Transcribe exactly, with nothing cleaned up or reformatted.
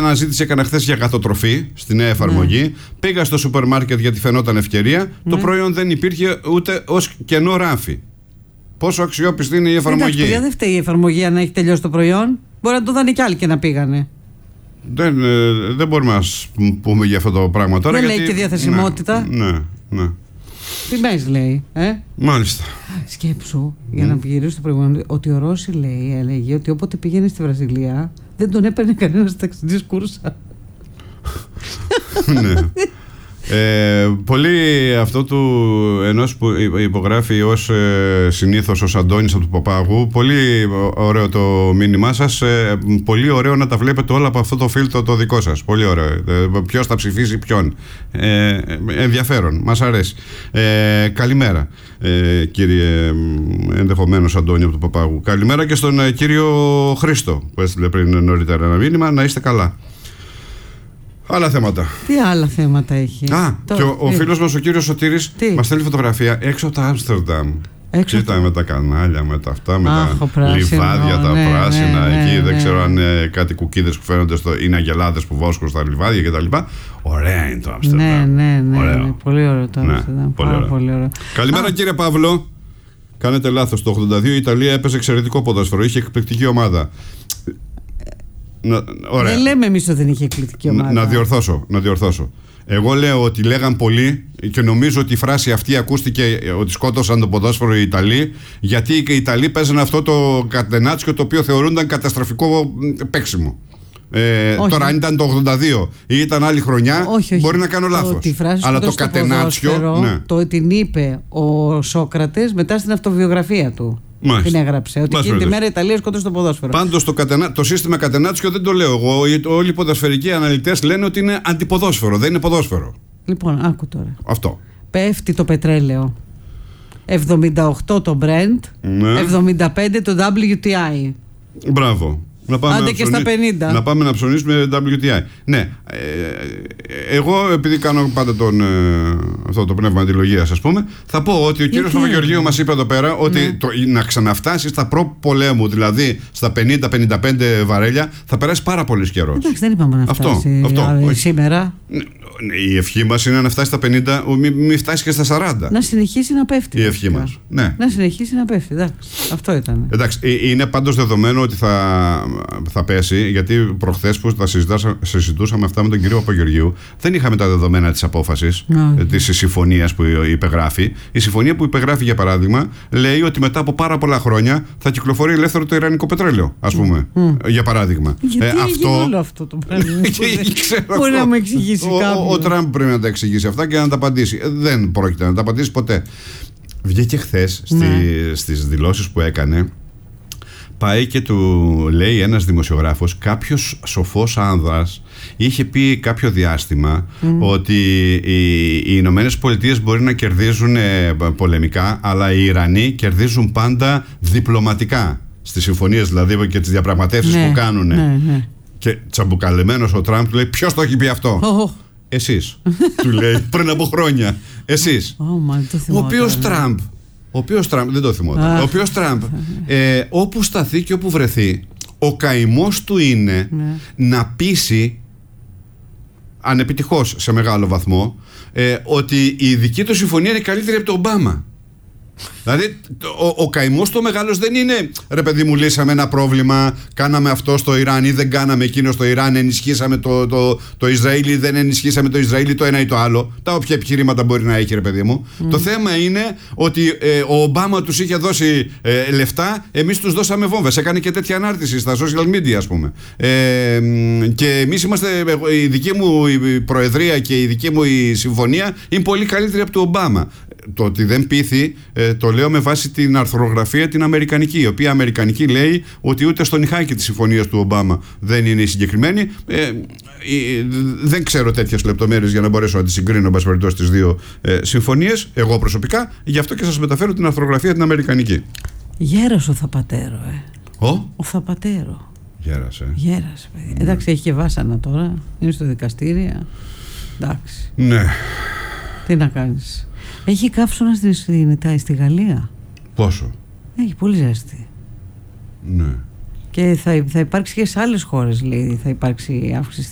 αναζήτηση έκανα χθες για γατοτροφή στη νέα εφαρμογή. Ναι. Πήγα στο σούπερ μάρκετ γιατί φαινόταν ευκαιρία. Ναι. Το προϊόν δεν υπήρχε ούτε ως κενό ράφι. Πόσο αξιόπιστη είναι η εφαρμογή. Εντάξει, δεν φταίει η εφαρμογή αν έχει τελειώσει το προϊόν. Μπορεί να το δάνε κι άλλοι και να πήγανε. Δεν, ε, δεν μπορούμε να πούμε για αυτό το πράγμα τώρα. Δεν γιατί... λέει και διαθεσιμότητα. Ναι, ναι, ναι. Τιμές λέει. Ε? Μάλιστα. Σκέψου, για mm. να γυρίσω στο προηγούμενο, ότι ο Ρώση λέει, έλεγε ότι όποτε πήγαινε στη Βραζιλία δεν τον έπαιρνε κανένας ταξιτζής κούρσα. Ναι. Ε, πολύ αυτό του ενός που υπογράφει ως ε, συνήθως ως Αντώνης από του Παπάγου, πολύ ωραίο το μήνυμά σας, ε, πολύ ωραίο να τα βλέπετε όλα από αυτό το φίλτρο το δικό σας, πολύ ωραίο, ε, ποιος θα ψηφίσει ποιον, ε, ενδιαφέρον, μας αρέσει. ε, καλημέρα ε, κύριε ενδεχομένως Αντώνη από του Παπάγου, καλημέρα και στον ε, κύριο Χρήστο που έστειλε πριν νωρίτερα ένα μήνυμα, να είστε καλά. Άλλα θέματα. Τι άλλα θέματα έχει. Α, το, και ο, ο φίλος μας ο κύριος Σωτήρης μας στέλνει φωτογραφία έξω από το Άμστερνταμ. Κοίτα με τα κανάλια, με τα αυτά, με Αχ, τα πράσινο, λιβάδια, τα ναι, πράσινα ναι, εκεί. Ναι, δεν ναι. ξέρω αν είναι κάτι κουκίδες που φαίνονται στο. Είναι αγελάδες που βόσκουν στα λιβάδια κτλ. Ωραία είναι το Άμστερνταμ. Ναι, ναι, ναι, ναι. Πολύ ωραίο το Άμστερνταμ. Ναι, πολύ, ωραίο. πολύ ωραίο. Καλημέρα, Α. κύριε Παύλο. Κάνετε λάθος. Το ογδόντα δύο η Ιταλία έπαιζε εξαιρετικό ποδόσφαιρο. Είχε εκπληκτική ομάδα. Να, ωραία. Δεν λέμε εμείς ότι δεν είχε εκπληκτική ομάδα. Να, να διορθώσω, να διορθώσω. Εγώ λέω ότι λέγαν πολλοί και νομίζω ότι η φράση αυτή ακούστηκε ότι σκότωσαν το ποδόσφαιρο οι Ιταλοί, γιατί οι Ιταλοί παίζανε αυτό το κατενάτσιο το οποίο θεωρούνταν καταστροφικό παίξιμο. Ε, τώρα αν ήταν το ογδόντα δύο ή ήταν άλλη χρονιά, όχι, όχι. μπορεί να κάνω λάθος. Αλλά το κατενάτσιο ναι. το την είπε ο Σόκρατες μετά στην αυτοβιογραφία του. Μάλιστα. Την έγραψε. Ότι εκείνη τη μέρα η Ιταλία σκότωσε το ποδόσφαιρο. Πάντως το, κατενα... το σύστημα κατενάτσιο δεν το λέω εγώ. Όλοι οι ποδοσφαιρικοί αναλυτές λένε ότι είναι αντιποδόσφαιρο, δεν είναι ποδόσφαιρο. Λοιπόν, άκου τώρα. Αυτό. Πέφτει το πετρέλαιο. εβδομήντα οκτώ το Brent, ναι. εβδομήντα πέντε το ντάμπλιου τι άι. Μπράβο. Να πάμε, Άντε να, και ψωνί... στα πενήντα. να πάμε να ψωνίσουμε ντάμπλιου τι άι. Ναι. Ε, εγώ, επειδή κάνω πάντα τον, ε, αυτό το πνεύμα αντιλογίας, ας πούμε, θα πω ότι ο κύριος Παπαγεωργίου μας είπε εδώ πέρα ότι ναι. το, να ξαναφτάσει στα προ-πολέμου, δηλαδή στα πενήντα με πενήντα πέντε βαρέλια, θα περάσει πάρα πολύ καιρό. Εντάξει, δεν είπαμε να φτάσει αυτό, αυτό. σήμερα. Η ευχή μας είναι να φτάσει στα πενήντα, μην μη φτάσει και στα σαράντα. Να συνεχίσει να πέφτει. Η ευχή μας. Ναι. Να συνεχίσει να πέφτει. Εντάξει. Αυτό ήταν. Εντάξει, είναι πάντως δεδομένο ότι θα, θα πέσει, γιατί προχθές που τα συζητούσαμε αυτά με τον κύριο Παπαγεωργίου, δεν είχαμε τα δεδομένα της απόφασης, mm. της συμφωνίας που υπεγράφει. Η συμφωνία που υπεγράφει, για παράδειγμα, λέει ότι μετά από πάρα πολλά χρόνια θα κυκλοφορεί ελεύθερο το ιρανικό πετρέλαιο, ας πούμε. Mm. Για παράδειγμα. Γιατί ε, αυτό... όλο αυτό το πράγμα. Μπορεί να μου εξηγήσει κάποιο. Ο, ο Τραμπ πρέπει να τα εξηγήσει αυτά και να τα απαντήσει. Δεν πρόκειται να τα απαντήσει ποτέ. Βγήκε χθες ναι. στη, στις δηλώσεις που έκανε, πάει και του λέει ένας δημοσιογράφος, κάποιος σοφός άνδρας είχε πει κάποιο διάστημα mm. ότι οι, οι Ηνωμένες Πολιτείες μπορεί να κερδίζουν ε, πολεμικά, αλλά οι Ιρανοί κερδίζουν πάντα διπλωματικά, στις συμφωνίες δηλαδή και τις διαπραγματεύσεις ναι, που κάνουν. Ναι, ναι. Και τσαμπουκαλεμένος ο Τραμπ του λέει, ποιος το έχει πει αυτό? Oh. Εσείς. Του λέει πριν από χρόνια. Εσείς. Oh, man, ο οποίος Τραμπ, ο οποίος Τραμπ, δεν το θυμόταν. Ο οποίος Τραμπ, ε, όπου σταθεί και όπου βρεθεί, ο καημός του είναι ναι. να πείσει, ανεπιτυχώς σε μεγάλο βαθμό, ε, ότι η δική του συμφωνία είναι καλύτερη από τον Ομπάμα. Δηλαδή ο, ο καημός του μεγάλος δεν είναι ρε παιδί μου, λύσαμε ένα πρόβλημα, κάναμε αυτό στο Ιράν ή δεν κάναμε εκείνο στο Ιράν, ενισχύσαμε το, το, το Ισραήλ ή δεν ενισχύσαμε το Ισραήλ, το ένα ή το άλλο, τα όποια επιχειρήματα μπορεί να έχει ρε παιδί μου. Mm. Το θέμα είναι ότι ε, ο Ομπάμα τους είχε δώσει ε, λεφτά, εμείς τους δώσαμε βόμβες. Έκανε και τέτοια ανάρτηση στα social media, ας πούμε. Ε, και εμείς είμαστε, η δική μου η προεδρία και η δική μου η συμφωνία είναι πολύ καλύτερη από του Ομπάμα. Το ότι δεν πείθει, ε, το λέω με βάση την αρθρογραφία την αμερικανική, η οποία αμερικανική λέει ότι ούτε στον ηχάκι της συμφωνίας του Ομπάμα δεν είναι η συγκεκριμένη. Ε, ε, δεν ξέρω τέτοιες λεπτομέρειες για να μπορέσω να τις συγκρίνω μπας περιπτώσει τις δύο ε, συμφωνίες, εγώ προσωπικά, γι' αυτό και σας μεταφέρω την αρθρογραφία την αμερικανική. Γέρασε ο Θαπατέρο, ε. Ο, ο Θαπατέρο. Γέρασε. Γέρασε, παιδί. Ναι. Εντάξει, έχει και βάσανα τώρα, είναι στο δικαστήριο. Εντάξει. Ναι. Τι να κάνεις. Έχει καύσωνα στη, στη, στη Γαλλία. Πόσο? Έχει πολύ ζέστη. Ναι. Και θα, θα υπάρξει και σε άλλες χώρες, λέει, θα υπάρξει αύξηση